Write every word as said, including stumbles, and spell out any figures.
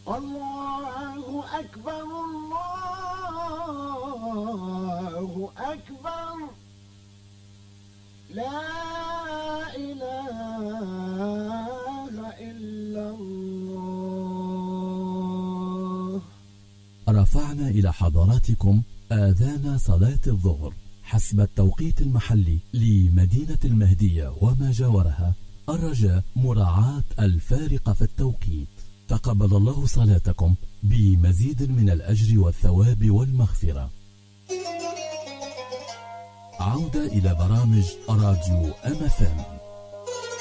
الله أكبر الله أكبر لا إله إلا الله. رفعنا إلى حضراتكم آذان صلاة الظهر حسب التوقيت المحلي لمدينة المهدية وما جاورها، الرجاء مراعاة الفارق في التوقيت. تقبل الله صلاتكم بمزيد من الأجر والثواب والمغفرة. عودة إلى برامج راديو أم إف إم.